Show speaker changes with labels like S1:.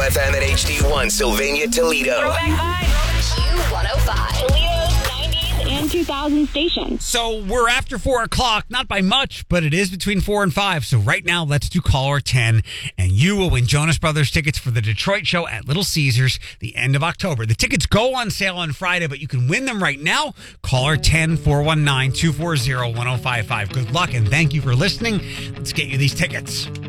S1: FM at HD1, Sylvania, Toledo.
S2: Q105.
S3: Toledo's 90s and 2000 station.
S4: So we're after 4 o'clock, not by much, but it is between 4 and 5. So right now, let's do caller 10, and you will win Jonas Brothers tickets for the Detroit show at Little Caesars the end of October. The tickets go on sale on Friday, but you can win them right now. Caller 10 419 240 1055. Good luck, and thank you for listening. Let's get you these tickets.